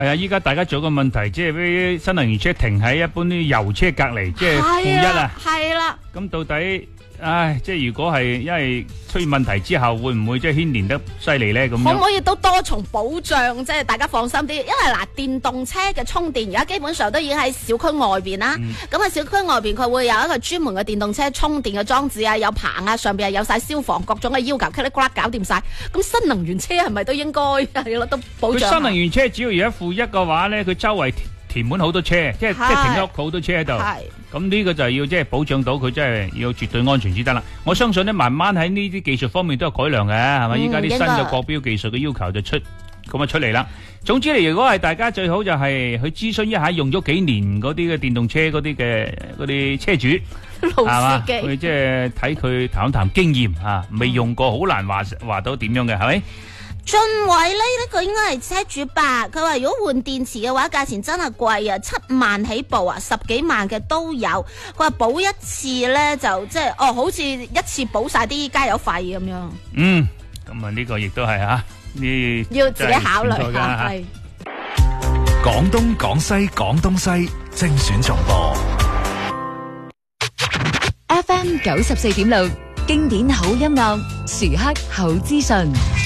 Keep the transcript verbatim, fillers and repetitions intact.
係啊，依家大家仲有個問題，即係啲新能源車停喺一般啲油車隔籬，即係負一啊。 係啦。 咁到底，唉，即係如果係因為出現問題之後，會唔會即係牽連得犀利咧？咁樣可唔可以都多重保障，即係大家放心啲？因為嗱，電動車嘅充電而家基本上都已經喺小區外邊啦。咁喺、嗯、小區外邊佢會有一個專門嘅電動車充電嘅裝置啊，有棚啊，上邊係有晒消防各種嘅要求，噼里呱啦搞掂晒。咁新能源車係咪都應該係咯？都保障。佢新能源車只要而家負一嘅話咧，佢周圍填滿好多車，即係即係停咗好多車喺度。咁呢個就係要即係保障到佢，真係要絕對安全先得啦。我相信咧，慢慢喺呢啲技術方面都有改良嘅，係咪？依家啲新嘅國標技術嘅要求就出咁啊出嚟啦。總之嚟，如果係大家最好就係去諮詢一下用咗幾年嗰啲嘅電動車嗰啲嘅嗰啲車主， 老司機， 去即係睇佢談一談經驗啊，未用過好難話話到點樣嘅，係咪？ 俊偉呢，佢應該係車主吧？佢話如果換電池嘅話，價錢真係貴啊，七萬起步啊，十幾萬嘅都有。佢話補一次咧就即係哦，好似一次補晒啲加油費咁樣。嗯， 咁啊呢個亦都係吓，呢要自己考慮下。係廣東廣西廣東西精選重播 F M 九十四點六，經典好音樂，時刻好資訊。